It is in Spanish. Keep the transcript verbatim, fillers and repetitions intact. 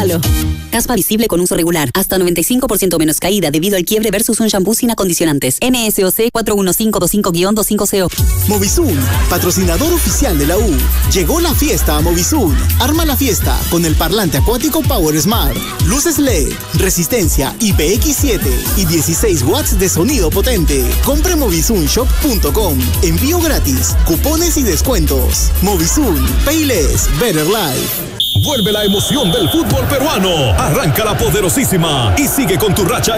solo. Caspa visible con uso regular. Hasta noventa y cinco por ciento menos caída debido al quiebre versus un shampoo sin acondicionantes. N S O C cuatro uno cinco dos cinco guión dos cinco C O. Movisun, patrocinador oficial de la U. Llegó la fiesta a Movisun. Arma la fiesta con el parlante acuático Power Smart. Luces L E D, resistencia I P X siete y dieciséis watts de sonido potente. Compre movisun shop punto com. Envío gratis, cupones y descuentos. Movisun, Payless, Better Life. Vuelve la emoción del fútbol peruano. Arranca la poderosísima y sigue con tu racha